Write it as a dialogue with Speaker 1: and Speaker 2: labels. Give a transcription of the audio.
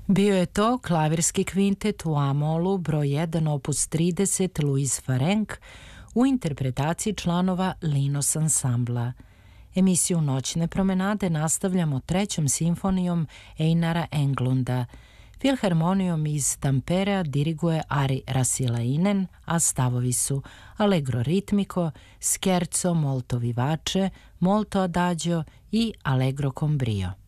Speaker 1: Bio je to klavirski kvintet u A-molu broj 1 opus 30 Louis Ferenc u interpretaciji članova Linos ansambla. Emisiju Noćne promenade nastavljamo trećom simfonijom Einara Englunda. Filharmonijom iz Tamperea diriguje Ari Rasilainen, a stavovi su Allegro ritmico, Scherzo molto vivace, molto adagio i Allegro con brio.